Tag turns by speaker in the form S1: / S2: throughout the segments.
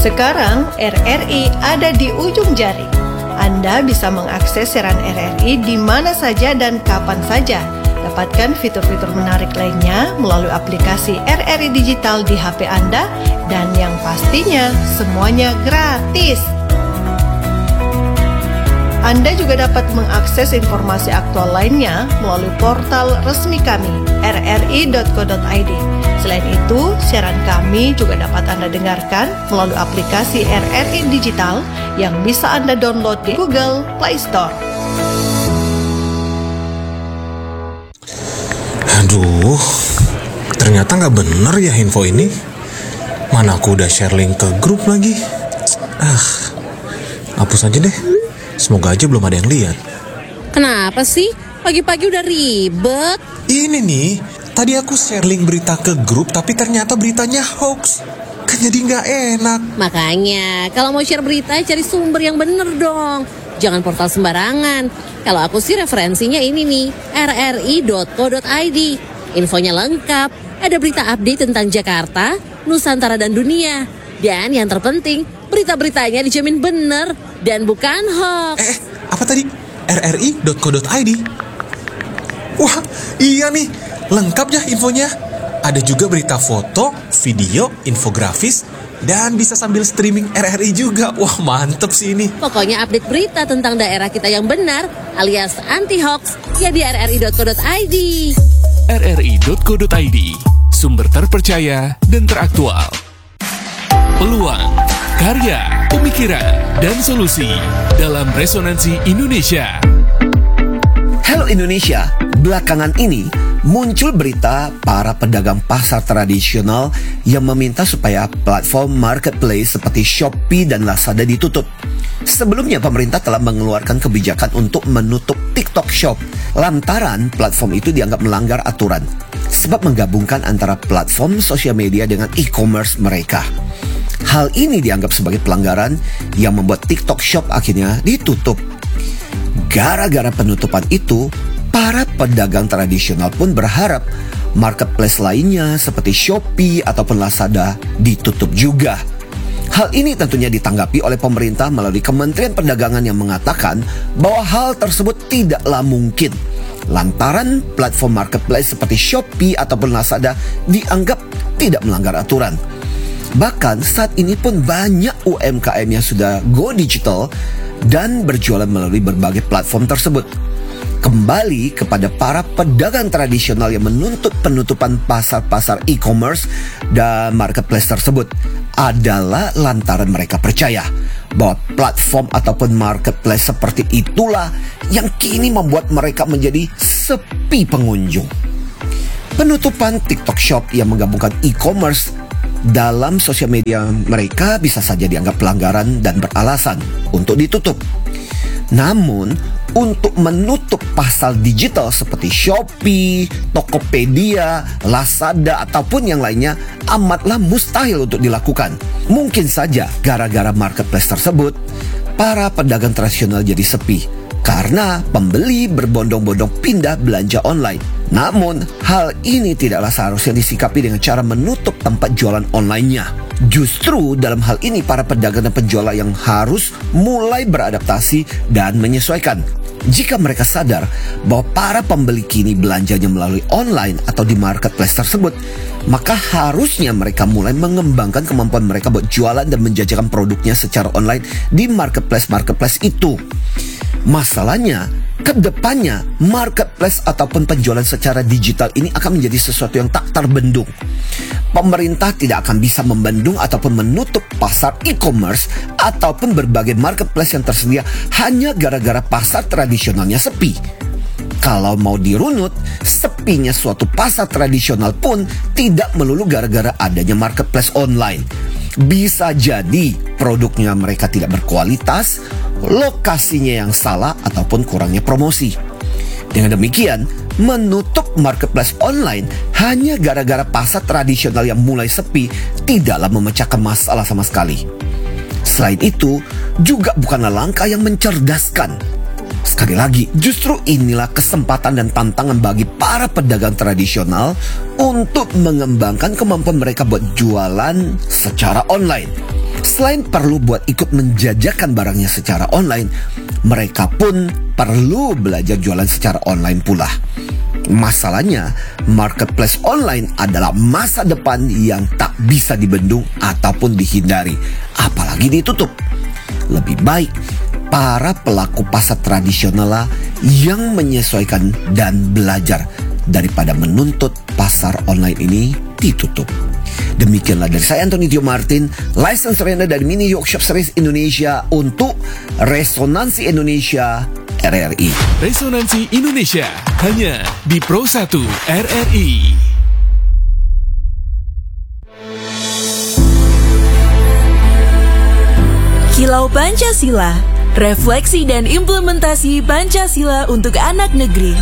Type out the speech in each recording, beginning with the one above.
S1: Sekarang RRI ada di ujung jari. Anda bisa mengakses siaran RRI di mana saja dan kapan saja. Dapatkan fitur-fitur menarik lainnya melalui aplikasi RRI Digital di HP Anda dan yang pastinya semuanya gratis. Anda juga dapat mengakses informasi aktual lainnya melalui portal resmi kami, rri.co.id. Selain itu, siaran kami juga dapat Anda dengarkan melalui aplikasi RRI Digital yang bisa Anda download di Google Play Store.
S2: Aduh, ternyata nggak bener ya info ini. Mana aku udah share link ke grup lagi. Hapus aja deh. Semoga aja belum ada yang lihat.
S3: Kenapa sih? Pagi-pagi udah ribet.
S2: Ini nih, tadi aku share link berita ke grup tapi ternyata beritanya hoax. Kan jadi nggak enak.
S3: Makanya, kalau mau share berita cari sumber yang bener dong. Jangan portal sembarangan. Kalau aku sih referensinya ini nih, rri.co.id. Infonya lengkap, ada berita update tentang Jakarta, Nusantara dan dunia. Dan yang terpenting, berita-beritanya dijamin bener dan bukan hoax.
S2: Apa tadi? rri.co.id. Wah, iya nih, lengkap ya infonya. Ada juga berita foto, video, infografis, dan bisa sambil streaming RRI juga. Wah, mantep sih ini.
S3: Pokoknya update berita tentang daerah kita yang benar alias anti-hoax ya di rri.co.id.
S4: rri.co.id, sumber terpercaya dan teraktual. Peluang, karya, pemikiran, dan solusi dalam Resonansi Indonesia.
S5: Halo Indonesia, belakangan ini muncul berita para pedagang pasar tradisional yang meminta supaya platform marketplace seperti Shopee dan Lazada ditutup. Sebelumnya pemerintah telah mengeluarkan kebijakan untuk menutup TikTok Shop lantaran platform itu dianggap melanggar aturan sebab menggabungkan antara platform sosial media dengan e-commerce mereka. Hal ini dianggap sebagai pelanggaran yang membuat TikTok Shop akhirnya ditutup. Gara-gara penutupan itu, para pedagang tradisional pun berharap marketplace lainnya seperti Shopee ataupun Lazada ditutup juga. Hal ini tentunya ditanggapi oleh pemerintah melalui Kementerian Perdagangan yang mengatakan bahwa hal tersebut tidaklah mungkin lantaran platform marketplace seperti Shopee ataupun Lazada dianggap tidak melanggar aturan. Bahkan saat ini pun banyak UMKM yang sudah go digital dan berjualan melalui berbagai platform tersebut. Kembali kepada para pedagang tradisional yang menuntut penutupan pasar-pasar e-commerce dan marketplace tersebut adalah lantaran mereka percaya bahwa platform ataupun marketplace seperti itulah yang kini membuat mereka menjadi sepi pengunjung. Penutupan TikTok Shop yang menggabungkan e-commerce dalam sosial media mereka bisa saja dianggap pelanggaran dan beralasan untuk ditutup. Namun, untuk menutup pasar digital seperti Shopee, Tokopedia, Lazada, ataupun yang lainnya amatlah mustahil untuk dilakukan. Mungkin saja gara-gara marketplace tersebut, para pedagang tradisional jadi sepi karena pembeli berbondong-bondong pindah belanja online. Namun, hal ini tidaklah seharusnya disikapi dengan cara menutup tempat jualan online-nya. Justru dalam hal ini para pedagang dan penjual yang harus mulai beradaptasi dan menyesuaikan. Jika mereka sadar bahwa para pembeli kini belanjanya melalui online atau di marketplace tersebut, maka harusnya mereka mulai mengembangkan kemampuan mereka buat jualan dan menjajakan produknya secara online di marketplace itu. Masalahnya, kedepannya marketplace ataupun penjualan secara digital ini akan menjadi sesuatu yang tak terbendung. Pemerintah tidak akan bisa membendung ataupun menutup pasar e-commerce ataupun berbagai marketplace yang tersedia hanya gara-gara pasar tradisionalnya sepi. Kalau mau dirunut, sepinya suatu pasar tradisional pun tidak melulu gara-gara adanya marketplace online. Bisa jadi produknya mereka tidak berkualitas, lokasinya yang salah, ataupun kurangnya promosi. Dengan demikian, menutup marketplace online hanya gara-gara pasar tradisional yang mulai sepi tidaklah memecahkan masalah sama sekali. Selain itu, juga bukanlah langkah yang mencerdaskan. Sekali lagi, justru inilah kesempatan dan tantangan bagi para pedagang tradisional untuk mengembangkan kemampuan mereka buat jualan secara online. Selain perlu buat ikut menjajakan barangnya secara online, mereka pun perlu belajar jualan secara online pula. Masalahnya, marketplace online adalah masa depan yang tak bisa dibendung ataupun dihindari, apalagi ditutup. Lebih baik para pelaku pasar tradisional lah yang menyesuaikan dan belajar daripada menuntut pasar online ini ditutup. Demikianlah dari saya Anthony Tio Martin, license trainer dari Mini Workshop Series Indonesia untuk Resonansi Indonesia RRI.
S4: Resonansi Indonesia hanya di Pro 1 RRI.
S6: Kilau Pancasila, refleksi dan implementasi Pancasila untuk anak negeri.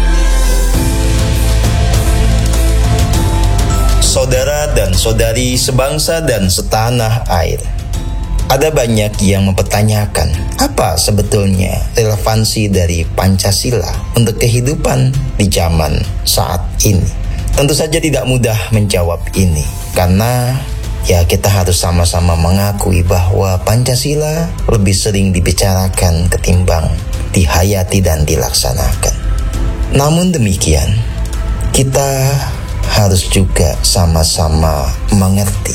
S7: Saudara dan saudari sebangsa dan setanah air, ada banyak yang mempertanyakan apa sebetulnya relevansi dari Pancasila untuk kehidupan di zaman saat ini. Tentu saja tidak mudah menjawab ini, karena kita harus sama-sama mengakui bahwa Pancasila lebih sering dibicarakan ketimbang dihayati dan dilaksanakan. Namun demikian, kita harus juga sama-sama mengerti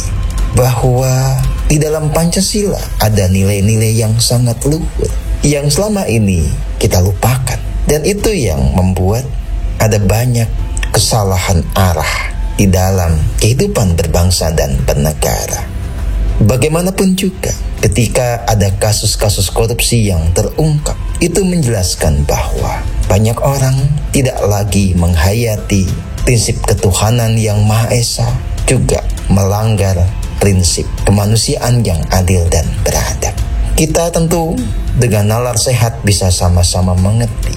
S7: bahwa di dalam Pancasila ada nilai-nilai yang sangat luhur yang selama ini kita lupakan, dan itu yang membuat ada banyak kesalahan arah di dalam kehidupan berbangsa dan bernegara. Bagaimanapun juga, ketika ada kasus-kasus korupsi yang terungkap, itu menjelaskan bahwa banyak orang tidak lagi menghayati prinsip ketuhanan yang Maha Esa, juga melanggar prinsip kemanusiaan yang adil dan beradab. Kita tentu dengan nalar sehat bisa sama-sama mengerti,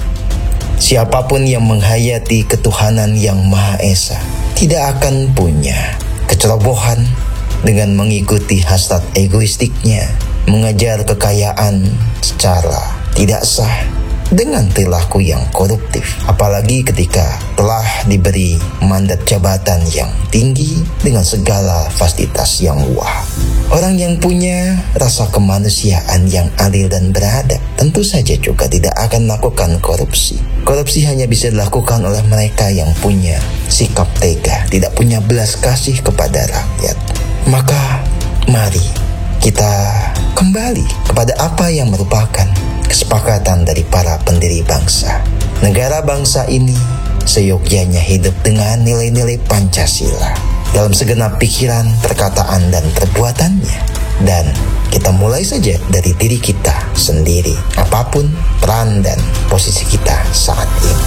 S7: siapapun yang menghayati ketuhanan yang Maha Esa tidak akan punya kecerobohan dengan mengikuti hasrat egoistiknya, mengejar kekayaan secara tidak sah, dengan perilaku yang koruptif, apalagi ketika telah diberi mandat jabatan yang tinggi dengan segala fasilitas yang wah. Orang yang punya rasa kemanusiaan yang adil dan beradab tentu saja juga tidak akan melakukan korupsi. Korupsi hanya bisa dilakukan oleh mereka yang punya sikap tega, tidak punya belas kasih kepada rakyat. Maka mari kita kembali kepada apa yang merupakan kesepakatan dari para pendiri bangsa. Negara bangsa ini seyogyanya hidup dengan nilai-nilai Pancasila dalam segenap pikiran, perkataan, dan perbuatannya. Dan kita mulai saja dari diri kita sendiri, apapun peran dan posisi kita saat ini.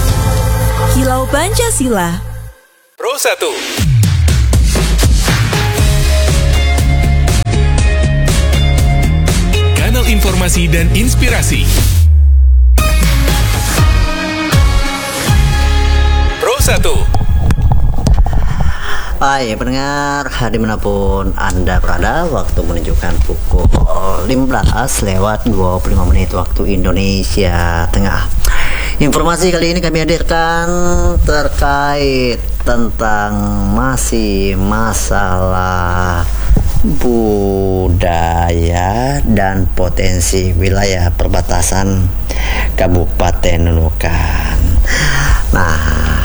S6: Kilau Pancasila,
S4: Pro 1. Informasi dan inspirasi. Pro 1.
S8: Hai pendengar, dimanapun Anda berada, waktu menunjukkan pukul 15:25 waktu Indonesia Tengah. Informasi kali ini kami hadirkan terkait tentang masih masalah budaya dan potensi wilayah perbatasan Kabupaten Nunukan. Nah,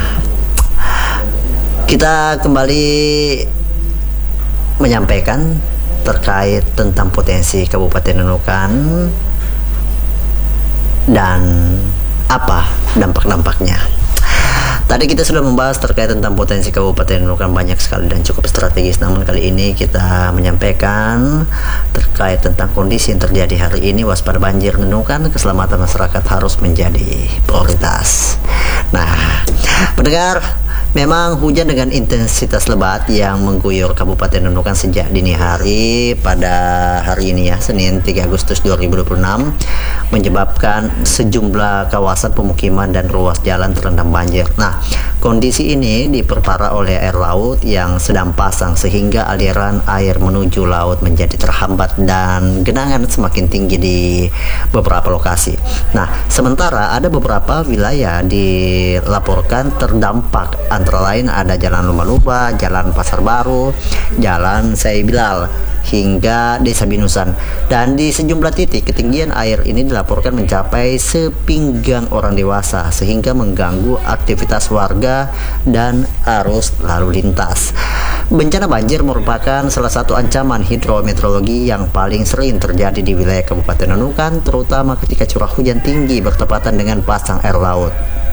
S8: kita kembali menyampaikan terkait tentang potensi Kabupaten Nunukan dan apa dampak-dampaknya. Tadi kita sudah membahas terkait tentang potensi Kabupaten Nunukan banyak sekali dan cukup strategis. Namun kali ini kita menyampaikan terkait tentang kondisi yang terjadi hari ini. Waspada banjir Nunukan, keselamatan masyarakat harus menjadi prioritas. Nah, pendengar, memang hujan dengan intensitas lebat yang mengguyur Kabupaten Nunukan sejak dini hari pada hari ini ya, Senin 3 Agustus 2026, menyebabkan sejumlah kawasan pemukiman dan ruas jalan terendam banjir. Nah, Kondisi ini diperparah oleh air laut yang sedang pasang sehingga aliran air menuju laut menjadi terhambat dan genangan semakin tinggi di beberapa lokasi. Nah, sementara ada beberapa wilayah dilaporkan terdampak, antara lain ada Jalan Lumba-Lumba, Jalan Pasar Baru, Jalan Syai Bilal, hingga Desa Binusan. Dan di sejumlah titik ketinggian air ini dilaporkan mencapai sepinggang orang dewasa sehingga mengganggu aktivitas warga dan arus lalu lintas. Bencana banjir merupakan salah satu ancaman hidrometeorologi yang paling sering terjadi di wilayah Kabupaten Nunukan, terutama ketika curah hujan tinggi bertepatan dengan pasang air laut.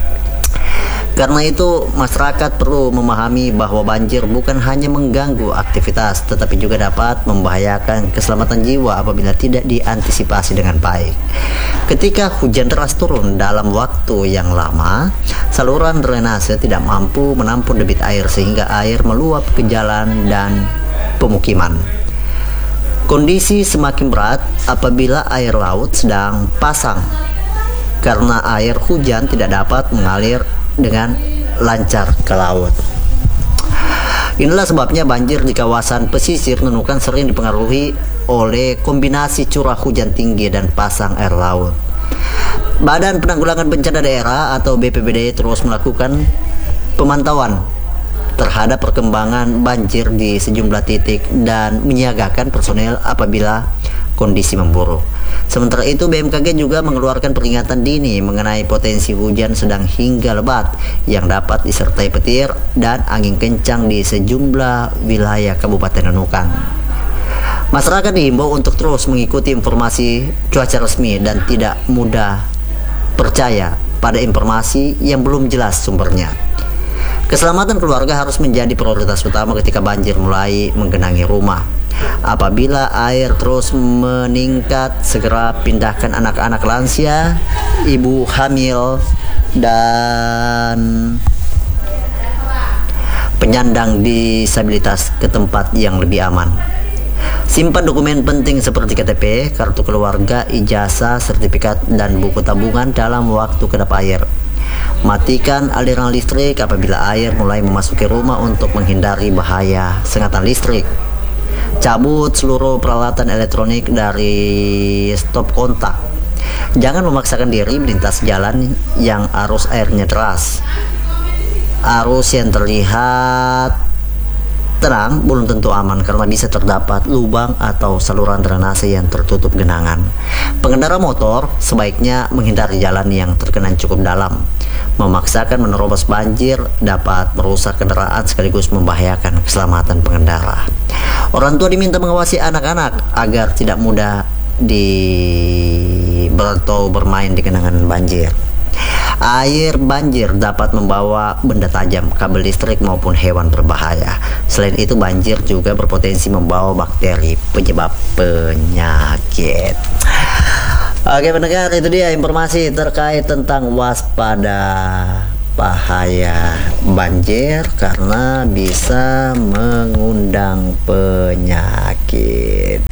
S8: Karena itu, masyarakat perlu memahami bahwa banjir bukan hanya mengganggu aktivitas, tetapi juga dapat membahayakan keselamatan jiwa apabila tidak diantisipasi dengan baik. Ketika hujan deras turun dalam waktu yang lama, saluran drainase tidak mampu menampung debit air sehingga air meluap ke jalan dan pemukiman. Kondisi semakin berat apabila air laut sedang pasang, karena air hujan tidak dapat mengalir dengan lancar ke laut. Inilah sebabnya banjir di kawasan pesisir Nunukan sering dipengaruhi oleh kombinasi curah hujan tinggi dan pasang air laut. Badan Penanggulangan Bencana Daerah atau BPBD terus melakukan pemantauan terhadap perkembangan banjir di sejumlah titik dan menyiagakan personel apabila kondisi memburuk. Sementara itu, BMKG juga mengeluarkan peringatan dini mengenai potensi hujan sedang hingga lebat yang dapat disertai petir dan angin kencang di sejumlah wilayah Kabupaten Nunukan. Masyarakat diimbau untuk terus mengikuti informasi cuaca resmi dan tidak mudah percaya pada informasi yang belum jelas sumbernya. Keselamatan keluarga harus menjadi prioritas utama ketika banjir mulai menggenangi rumah. Apabila air terus meningkat, segera pindahkan anak-anak lansia, ibu hamil, dan penyandang disabilitas ke tempat yang lebih aman. Simpan dokumen penting seperti KTP, kartu keluarga, ijazah, sertifikat, dan buku tabungan dalam waktu kedap air. Matikan aliran listrik apabila air mulai memasuki rumah untuk menghindari bahaya sengatan listrik. Cabut seluruh peralatan elektronik dari stop kontak. Jangan memaksakan diri melintas jalan yang arus airnya deras. Arus yang terlihat tenang belum tentu aman karena bisa terdapat lubang atau saluran drainase yang tertutup genangan. Pengendara motor sebaiknya menghindari jalan yang tergenang cukup dalam. Memaksakan menerobos banjir dapat merusak kendaraan sekaligus membahayakan keselamatan pengendara. Orang tua diminta mengawasi anak-anak agar tidak mudah bermain di genangan banjir. Air banjir dapat membawa benda tajam, kabel listrik maupun hewan berbahaya. Selain itu, banjir juga berpotensi membawa bakteri penyebab penyakit. Oke pendengar, itu dia informasi terkait tentang waspada bahaya banjir karena bisa mengundang penyakit.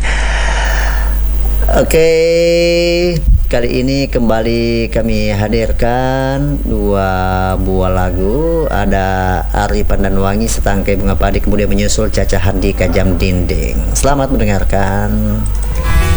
S8: Oke, kali ini kembali kami hadirkan dua buah lagu. Ada Ari Pandanwangi Setangkai Bunga Padi, kemudian menyusul Caca Handika Jam Dinding. Selamat mendengarkan.